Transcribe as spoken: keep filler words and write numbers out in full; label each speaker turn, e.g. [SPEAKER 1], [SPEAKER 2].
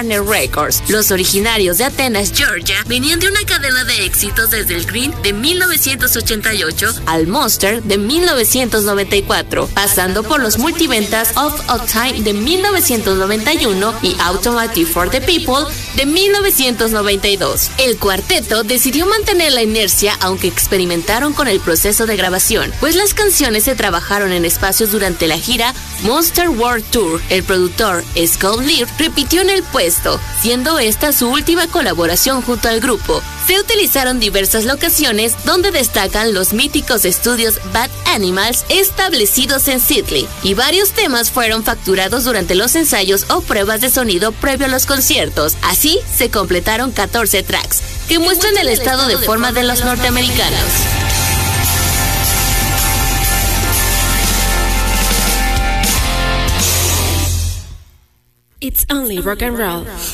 [SPEAKER 1] Warner Records. Los originarios de Atenas, Georgia, venían de una cadena de éxitos desde el Green de mil novecientos ochenta y ocho al Monster de mil novecientos noventa y cuatro, pasando por los multiventas Of a Time de mil novecientos noventa y uno y Automotive for the People de mil novecientos noventa y dos. El cuarteto decidió mantener la inercia aunque experimentaron con el proceso de grabación, pues las canciones se trabajaron en espacios durante la gira Monster World Tour. El productor Scott Lear repitió en el puesto, siendo esta su última colaboración junto al grupo. Se utilizaron diversas locaciones donde destacan los míticos estudios Bad Animals establecidos en Seattle, y varios temas fueron facturados durante los ensayos o pruebas de sonido previo a los conciertos. Así se completaron catorce tracks que muestran el estado de forma de los norteamericanos.
[SPEAKER 2] It's only rock and roll.